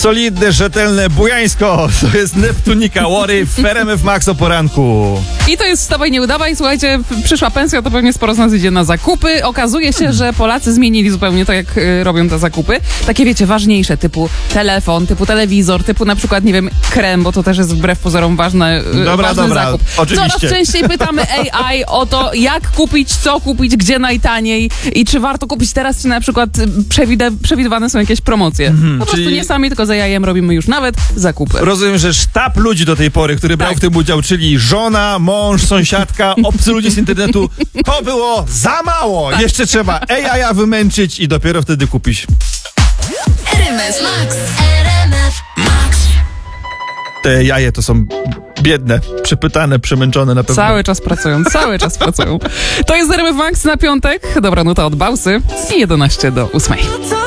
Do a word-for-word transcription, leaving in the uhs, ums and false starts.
Solidne, rzetelne bujańsko. To jest Neptunika Łory w R M F Max o poranku. I to jest Wstawaj, nie udawaj. Słuchajcie, przyszła pensja, to pewnie sporo z nas idzie na zakupy. Okazuje się, że Polacy zmienili zupełnie to, jak y, robią te zakupy. Takie, wiecie, ważniejsze, typu telefon, typu telewizor, typu na przykład, nie wiem, krem, bo to też jest wbrew pozorom ważne, y, dobra, ważny dobra, zakup. oczywiście. Coraz częściej pytamy A I o to, jak kupić, co kupić, gdzie najtaniej i czy warto kupić teraz, czy na przykład przewide- przewidywane są jakieś promocje. Mhm, po prostu czyli... nie sami, tylko z A I-em robimy już nawet zakupy. Rozumiem, że sztab ludzi do tej pory, który brał Tak. w tym udział, czyli żona, mąż, sąsiadka, obcy ludzie z internetu, to było za mało. Tak. Jeszcze trzeba A I wymęczyć i dopiero wtedy kupić. R M F Max, R M F Max. Te jaje to są biedne, przepytane, przemęczone na pewno. Cały czas pracują, cały czas pracują. To jest R M F Max na piątek. Dobra nuta od Bałsy i jedenaście do ósmej.